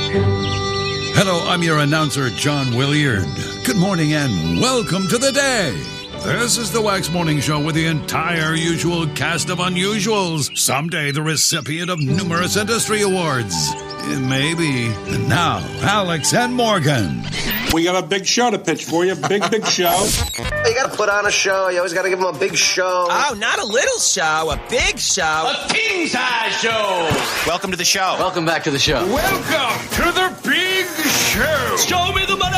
Hello, I'm your announcer, John Williard. Good morning and welcome to the day. This is the Wax Morning Show with the entire usual cast of unusuals. Someday the recipient of numerous industry awards. Maybe. And now, Alex and Morgan. We got a big show to pitch for you. Big show. You got to put on a show. You always got to give them a big show. Oh, not a little show, a big show. A king-size show. Welcome to the show. Welcome back to the show. Welcome to the big show. Show me the money.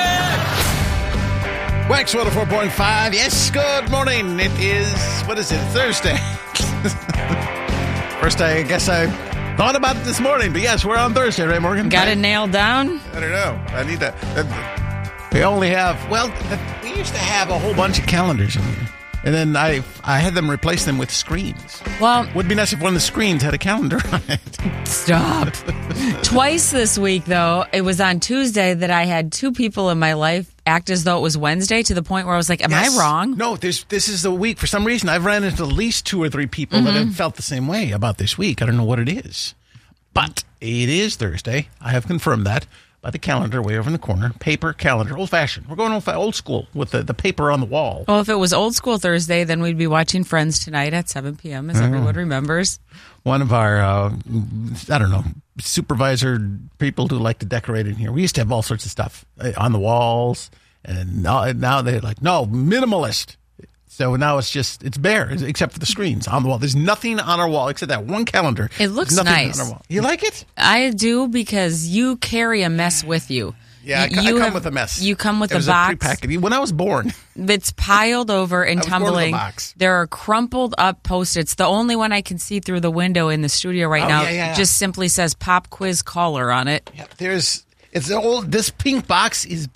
Wax 104.5. Yes, good morning. It is, what is it, Thursday. First, I guess I thought about it this morning, but yes, we're on Thursday, right, Morgan? Got it nailed down? I don't know. I need that. We only have, we used to have a whole bunch of calendars in here. And then I had them replace them with screens. Well, would be nice if one of the screens had a calendar on it. Stop. Twice this week, though, it was on Tuesday that I had two people in my life act as though it was Wednesday, to the point where I was like, am I wrong? No, this is the week. For some reason, I've ran into at least 2 or 3 people that have felt the same way about this week. I don't know what it is. But it is Thursday. I have confirmed that by the calendar way over in the corner. Paper calendar, old-fashioned. We're going old school with the paper on the wall. Well, if it was old school Thursday, then we'd be watching Friends tonight at 7 p.m., as everyone remembers. One of our, supervisor people who like to decorate in here. We used to have all sorts of stuff on the walls, and now they're like, no, minimalist. So now it's bare, except for the screens on the wall. There's nothing on our wall except that one calendar. It looks nothing nice. On our wall. You like it? I do, because you carry a mess with you. Yeah, I come with a mess. You come with a box. Prepackaged. When I was born. It's piled over and tumbling. Box. There are crumpled up Post-its. The only one I can see through the window in the studio right now just simply says Pop Quiz Caller on it. Yeah, this pink box is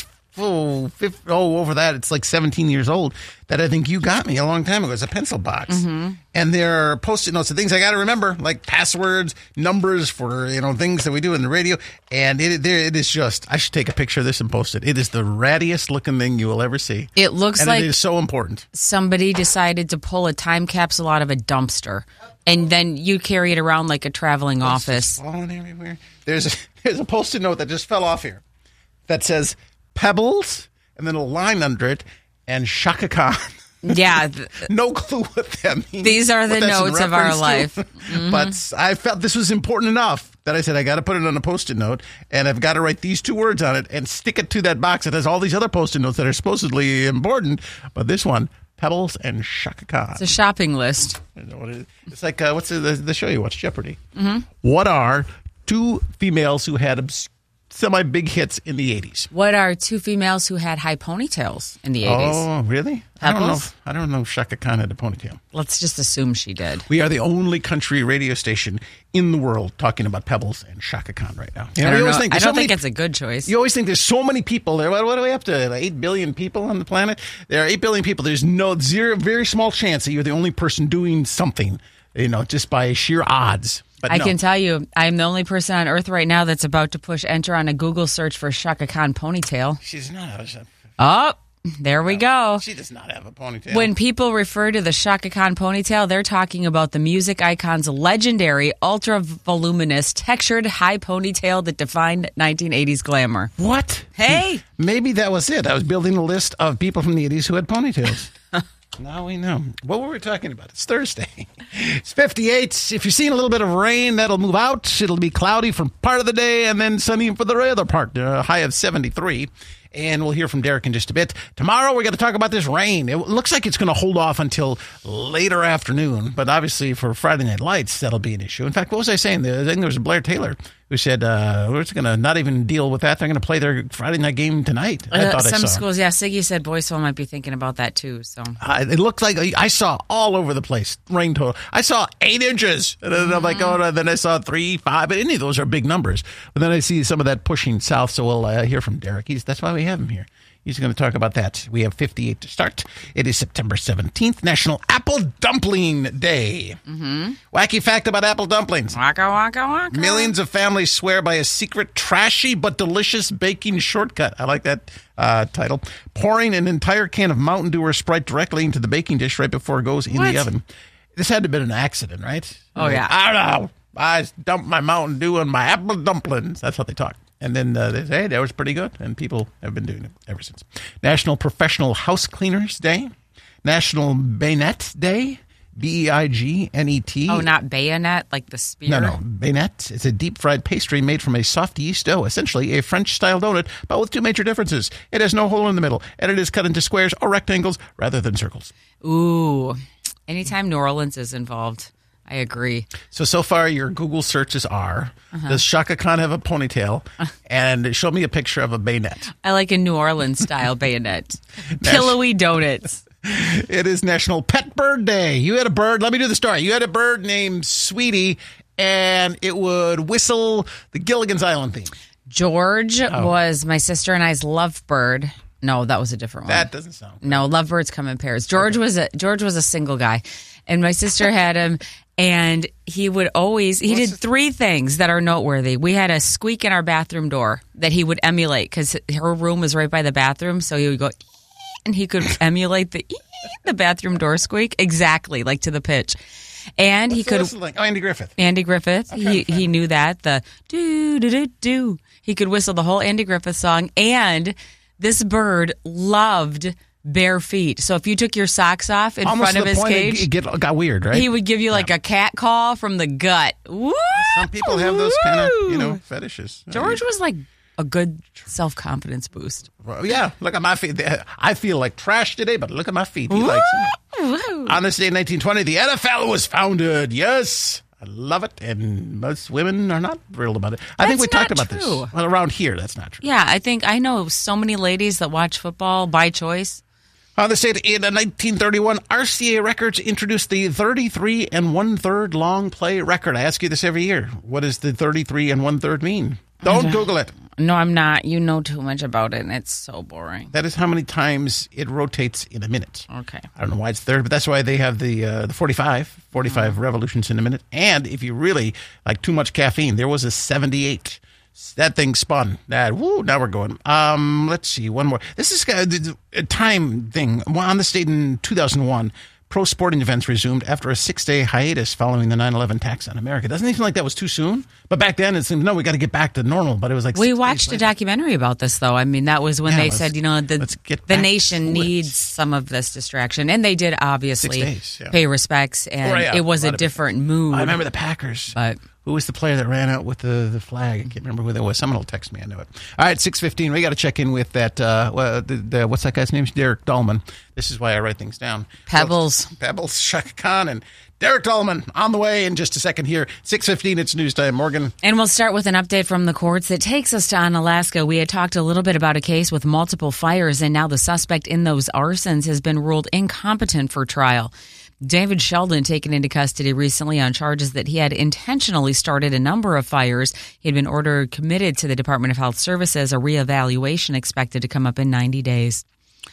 over that. It's like 17 years old that I think you got me a long time ago. It's a pencil box. Mm-hmm. And there are Post-it notes and things I got to remember, like passwords, numbers for, things that we do in the radio. And it is just, I should take a picture of this and post it. It is the rattiest looking thing you will ever see. It looks like it is so important. Somebody decided to pull a time capsule out of a dumpster. And then you carry it around like a traveling office. It's falling everywhere. There's a Post-it note that just fell off here that says Pebbles, and then a line under it, and Shaka Khan. Yeah. No clue what that means. These are the notes of our life. Mm-hmm. But I felt this was important enough that I said, I got to put it on a Post-it note, and I've got to write these 2 words on it and stick it to that box that has all these other Post-it notes that are supposedly important. But this one, Pebbles and Shaka Khan. It's a shopping list. I know what it is. It's like, what's the show you watch, Jeopardy? Mm-hmm. What are 2 females who had semi-big hits in the 80s? What are 2 females who had high ponytails in the 80s? Oh, really? Pebbles? I don't know if Shaka Khan had a ponytail. Let's just assume she did. We are the only country radio station in the world talking about Pebbles and Shaka Khan right now. I don't think it's a good choice. You always think there's so many people there. What are we up to? 8 billion people on the planet? There are 8 billion people. There's very small chance that you're the only person doing something, just by sheer odds. I can tell you, I'm the only person on Earth right now that's about to push enter on a Google search for Shaka Khan ponytail. She's not. Oh, there we go. She does not have a ponytail. When people refer to the Shaka Khan ponytail, they're talking about the music icon's legendary, ultra-voluminous, textured high ponytail that defined 1980s glamour. What? Hey! Maybe that was it. I was building a list of people from the 80s who had ponytails. Now we know. What were we talking about? It's Thursday. It's 58. If you're seeing a little bit of rain, that'll move out. It'll be cloudy for part of the day and then sunny for the other part. A high of 73. And we'll hear from Derek in just a bit. Tomorrow, we're going to talk about this rain. It looks like it's going to hold off until later afternoon. But obviously, for Friday Night Lights, that'll be an issue. In fact, what was I saying? I think there was Blair Taylor who said, we're just going to not even deal with that. They're going to play their Friday night game tonight. Some schools, Siggy said Boyceville might be thinking about that, too. So it looked like I saw all over the place rain total. I saw 8 inches. And then I'm like, then I saw 3, 5. But any of those are big numbers. But then I see some of that pushing south. So we'll hear from Derek. That's why we have him here. He's going to talk about that. We have 58 to start. It is September 17th, National Apple Dumpling Day. Mm-hmm. Wacky fact about apple dumplings. Waka, waka, waka. Millions of families swear by a secret, trashy, but delicious baking shortcut. I like that title. Pouring an entire can of Mountain Dew or Sprite directly into the baking dish right before it goes in the oven. This had to have been an accident, right? Oh, yeah. I don't know. I dumped my Mountain Dew on my apple dumplings. That's how they talk. And then they say, hey, that was pretty good. And people have been doing it ever since. National Professional House Cleaners Day. National Bayonet Day. B-E-I-G-N-E-T. Oh, not bayonet, like the spear? No, bayonet. It's a deep-fried pastry made from a soft yeast dough, essentially a French-style donut, but with two major differences. It has no hole in the middle, and it is cut into squares or rectangles rather than circles. Ooh. Anytime New Orleans is involved, I agree. So far, your Google searches are, does Shaka Khan have a ponytail? And show me a picture of a bayonet. I like a New Orleans-style bayonet. Pillowy donuts. It is National Pet Bird Day. You had a bird. Let me do the story. You had a bird named Sweetie, and it would whistle the Gilligan's Island theme. George was my sister and I's lovebird. No, that was a different one. That doesn't sound good. No, lovebirds come in pairs. George was a single guy, and my sister had him. And he would always, he did three things that are noteworthy. We had a squeak in our bathroom door that he would emulate because her room was right by the bathroom. So he would go, and he could emulate the bathroom door squeak exactly, like to the pitch. And he could. Andy Griffith. Andy Griffith. Okay, he knew that. The do do do do. He could whistle the whole Andy Griffith song. And this bird loved bare feet. So if you took your socks off in front of his cage, it got weird, right? He would give you like a cat call from the gut. Woo! Some people have those kind of, fetishes. George was like a good self-confidence boost. Well, yeah, look at my feet. I feel like trash today, but look at my feet. He likes them. On this day in 1920, the NFL was founded. Yes. I love it, and most women are not thrilled about it. I think we talked about this. Well, around here, that's not true. Yeah, I know so many ladies that watch football by choice. On this date in 1931, RCA Records introduced the 33 1/3 long play record. I ask you this every year. What does the 33 1/3 mean? Don't Google it. No, I'm not. You know too much about it, and it's so boring. That is how many times it rotates in a minute. Okay. I don't know why it's third, but that's why they have the 45 revolutions in a minute. And if you really like too much caffeine, there was a 78. That thing spun. Now we're going. Let's see, one more. This is a time thing. On this date in 2001, pro sporting events resumed after a 6-day hiatus following the 9/11 attacks on America. Doesn't it seem like that was too soon? But back then it seemed, no, we got to get back to normal. But it was like we watched a documentary about this, though. I mean, that was when they said, the nation needs some of this distraction. And they did obviously pay respects, and it was a different mood. I remember the Packers. But who was the player that ran out with the flag? I can't remember who that was. Someone will text me. I know it. All right, 6:15. We got to check in with that. What's that guy's name? Derek Dahlman. This is why I write things down. Pebbles, Shaka Khan, and Derek Dahlman on the way in just a second here. 6:15. It's news time. Morgan. And we'll start with an update from the courts that takes us to Onalaska. We had talked a little bit about a case with multiple fires, and now the suspect in those arsons has been ruled incompetent for trial. David Sheldon taken into custody recently on charges that he had intentionally started a number of fires. He had been ordered committed to the Department of Health Services, a reevaluation expected to come up in 90 days.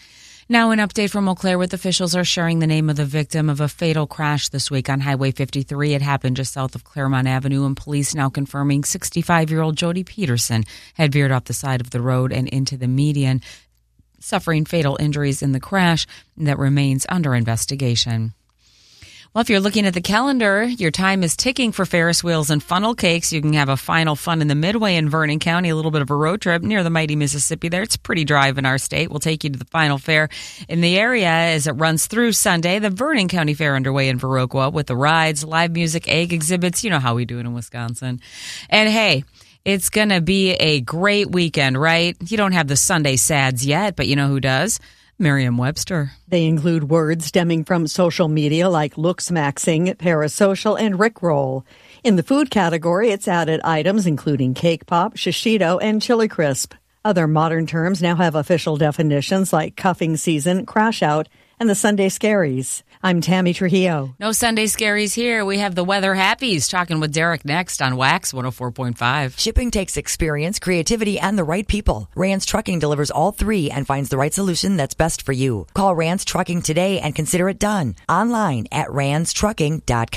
Now an update from Eau Claire with officials are sharing the name of the victim of a fatal crash this week on Highway 53. It happened just south of Claremont Avenue, and police now confirming 65-year-old Jody Peterson had veered off the side of the road and into the median, suffering fatal injuries in the crash that remains under investigation. Well, if you're looking at the calendar, your time is ticking for Ferris wheels and funnel cakes. You can have a final fun in the Midway in Vernon County, a little bit of a road trip near the mighty Mississippi there. It's a pretty drive in our state. We'll take you to the final fair in the area as it runs through Sunday. The Vernon County Fair underway in Viroqua with the rides, live music, egg exhibits. You know how we do it in Wisconsin. And hey, it's going to be a great weekend, right? You don't have the Sunday sads yet, but you know who does? Merriam-Webster. They include words stemming from social media like looksmaxing, parasocial, and rickroll. In the food category, it's added items including cake pop, shishito, and chili crisp. Other modern terms now have official definitions like cuffing season, crash out, and the Sunday scaries. I'm Tammy Trujillo. No Sunday scaries here. We have the weather happies talking with Derek next on Wax 104.5. Shipping takes experience, creativity, and the right people. Rance Trucking delivers all three and finds the right solution that's best for you. Call Rance Trucking today and consider it done. Online at ranstrucking.com.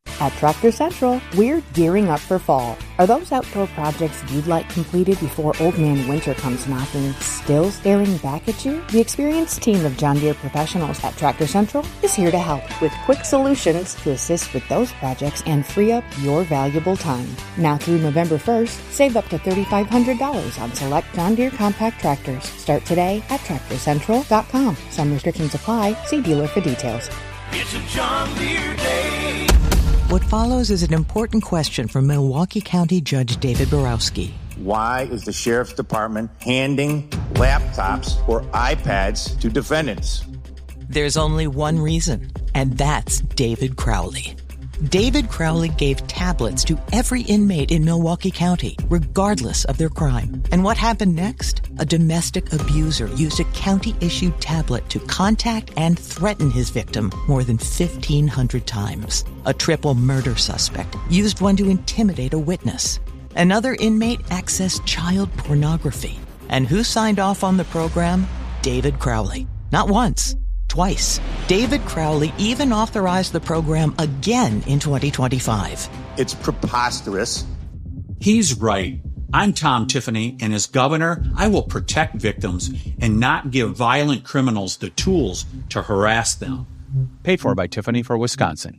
At Tractor Central, we're gearing up for fall. Are those outdoor projects you'd like completed before Old Man Winter comes knocking still staring back at you? The experienced team of John Deere professionals at Tractor Central is here to help with quick solutions to assist with those projects and free up your valuable time. Now through November 1st, save up to $3,500 on select John Deere compact tractors. Start today at TractorCentral.com. Some restrictions apply. See dealer for details. It's a John Deere day. What follows is an important question from Milwaukee County Judge David Borowski. Why is the Sheriff's Department handing laptops or iPads to defendants? There's only one reason, and that's David Crowley. David Crowley gave tablets to every inmate in Milwaukee County, regardless of their crime. And what happened next? A domestic abuser used a county-issued tablet to contact and threaten his victim more than 1,500 times. A triple murder suspect used one to intimidate a witness. Another inmate accessed child pornography. And who signed off on the program? David Crowley. Not once. Twice. David Crowley even authorized the program again in 2025. It's preposterous. He's right. I'm Tom Tiffany, and as governor, I will protect victims and not give violent criminals the tools to harass them. Paid for by Tiffany for Wisconsin.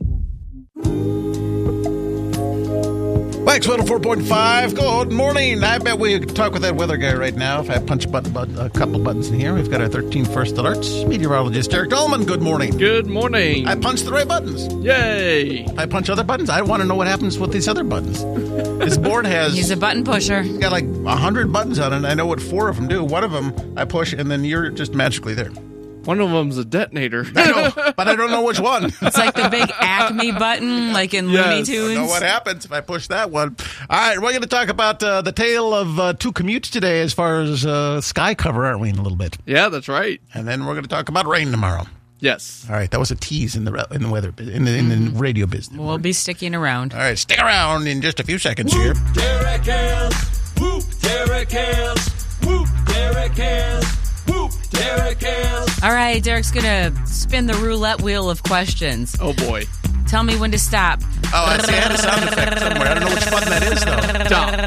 Wax 104.5, good morning. I bet we could talk with that weather guy right now. If I punch a couple buttons in here, we've got our 13 first alerts. Meteorologist Derek Dolman, good morning. Good morning. I punched the right buttons. Yay. I punch other buttons. I want to know what happens with these other buttons. His board has... He's a button pusher. He's got like 100 buttons on it, and I know what 4 of them do. One of them I push, and then you're just magically there. One of them's a detonator. I know, but I don't know which one. It's like the big Acme button, like in Looney Tunes. I know what happens if I push that one. All right, we're going to talk about the tale of 2 commutes today as far as sky cover, aren't we, in a little bit? Yeah, that's right. And then we're going to talk about rain tomorrow. Yes. All right, that was a tease in the weather in the radio business. We'll be sticking around. All right, stick around in just a few seconds here. Derek Hills. Whoop, Derek Hills. Whoop, Derek Hills. Whoop, Derek Hills. All right, Derek's going to spin the roulette wheel of questions. Oh, boy. Tell me when to stop. Oh, I had a sound effect somewhere. I don't know which button that is, though.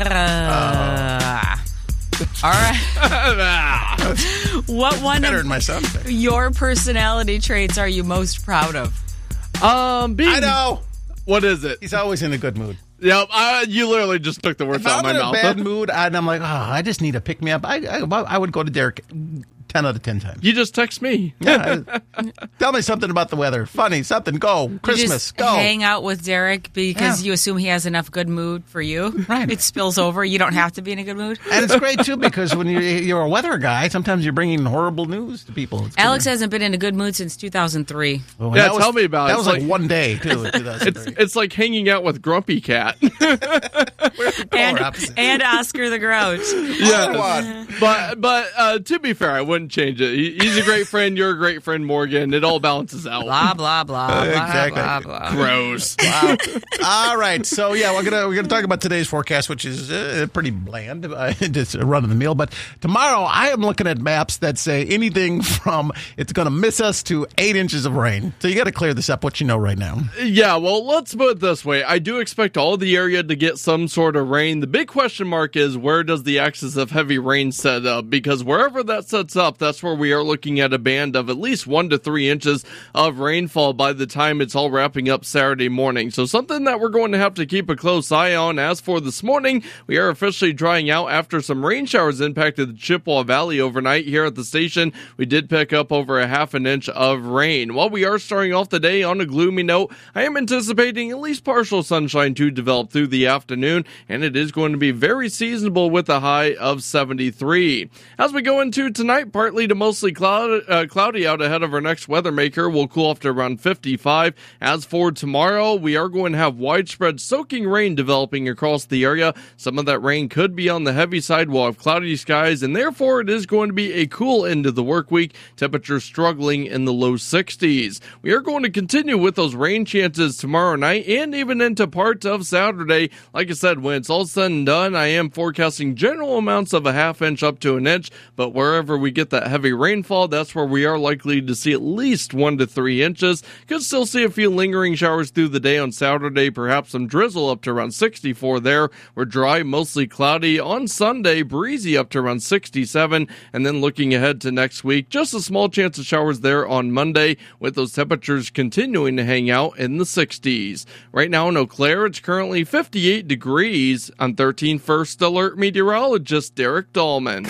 Stop. All right. What one better of than my sound effect. Your personality traits are you most proud of? I know. What is it? He's always in a good mood. Yep, you literally just took the words out of my mouth. If I'm in a bad mood and I'm like, I just need to pick me up, I would go to Derek 10 out of 10 times. You just text me. Yeah, tell me something about the weather. Funny, something, go. Christmas, you just go. Hang out with Derek because you assume he has enough good mood for you. Right. It spills over. You don't have to be in a good mood. And it's great, too, because when you're a weather guy, sometimes you're bringing horrible news to people. Alex hasn't been in a good mood since 2003. Well, yeah, tell me about it. That was like one day, too, in 2003. It's like hanging out with Grumpy Cat. and Oscar the Grouch. Yeah, but to be fair, I wouldn't change it. He's a great friend. You're a great friend, Morgan. It all balances out. Blah blah blah. Exactly. Blah, blah, blah. Gross. Wow. All right. So yeah, we're gonna talk about today's forecast, which is pretty bland, just run of the mill. But tomorrow, I am looking at maps that say anything from it's going to miss us to 8 inches of rain. So you got to clear this up. What you know right now? Yeah. Well, let's put it this way. I do expect all of the area to get some sort of rain. The big question mark is where does the axis of heavy rain set up? Because wherever that sets up, that's where we are looking at a band of at least 1 to 3 inches of rainfall by the time it's all wrapping up Saturday morning. So something that we're going to have to keep a close eye on. As for this morning, we are officially drying out after some rain showers impacted the Chippewa Valley overnight. Here at the station, we did pick up over a half an inch of rain. While we are starting off the day on a gloomy note, I am anticipating at least partial sunshine to develop through the afternoon, and it is going to be very seasonable with a high of 73. As we go into tonight, partly to mostly cloudy out ahead of our next weather maker. We'll cool off to around 55. As for tomorrow, we are going to have widespread soaking rain developing across the area. Some of that rain could be on the heavy side. We'll have cloudy skies, and therefore it is going to be a cool end of the work week. Temperatures struggling in the low 60s. We are going to continue with those rain chances tomorrow night and even into parts of Saturday. Like I said, when it's all said and done, I am forecasting general amounts of a half inch up to an inch, but wherever we get that heavy rainfall, that's where we are likely to see at least 1 to 3 inches. Could still see a few lingering showers through the day on Saturday, perhaps some drizzle up to around 64 there. We're dry, mostly cloudy. On Sunday, breezy up to around 67. And then looking ahead to next week, just a small chance of showers there on Monday, with those temperatures continuing to hang out in the 60s. Right now in Eau Claire, it's currently 58 degrees. I'm 13 First Alert meteorologist Derek Dahlman.